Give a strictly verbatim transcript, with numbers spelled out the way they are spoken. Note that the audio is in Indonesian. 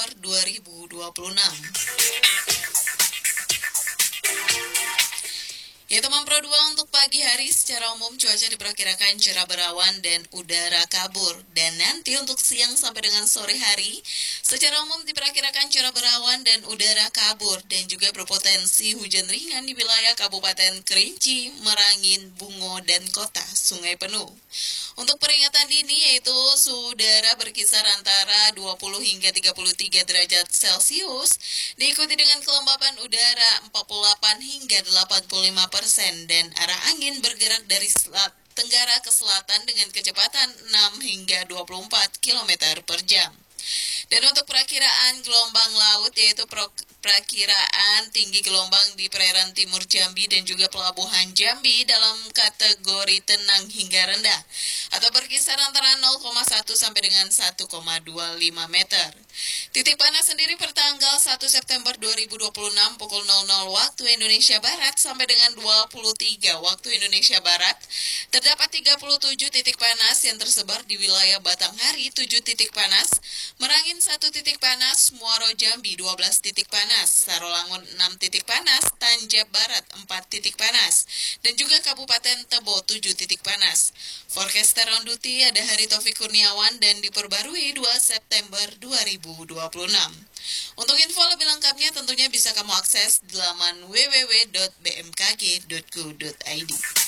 September dua ribu dua puluh enam. Ya teman Pro dua, untuk pagi hari secara umum cuaca diperkirakan cerah berawan dan udara kabur. Dan nanti untuk siang sampai dengan sore hari secara umum diperkirakan cerah berawan dan udara kabur. Dan juga berpotensi hujan ringan di wilayah Kabupaten Kerinci, Merangin, Bungo, dan Kota Sungai Penuh. Untuk peringatan dini yaitu suhu udara berkisar antara dua puluh hingga tiga puluh tiga derajat Celcius, diikuti dengan kelembapan udara empat puluh delapan hingga delapan puluh lima persen, dan arah angin bergerak dari selat tenggara ke selatan dengan kecepatan enam hingga dua puluh empat kilometer per jam. Dan untuk perakiraan gelombang laut yaitu perakiraan tinggi gelombang di perairan timur Jambi dan juga pelabuhan Jambi dalam kategori tenang hingga rendah atau berkisar antara nol koma satu sampai dengan satu koma dua lima meter. Titik panas sendiri pertanggal satu September dua ribu dua puluh enam pukul nol nol waktu Indonesia Barat sampai dengan dua puluh tiga waktu Indonesia Barat. Terdapat tiga puluh tujuh titik panas yang tersebar di wilayah Batanghari tujuh titik panas, Merangin satu titik panas, Muaro Jambi dua belas titik panas, Sarolangun enam titik panas, Tanjab Barat empat titik panas, dan juga Kabupaten Tebo tujuh titik panas. Forecaster on duty ada Hari Taufik Kurniawan dan diperbarui dua September dua ribu dua puluh enam. Untuk info lebih lengkapnya tentunya bisa kamu akses di laman w w w dot b m k g dot go dot i d.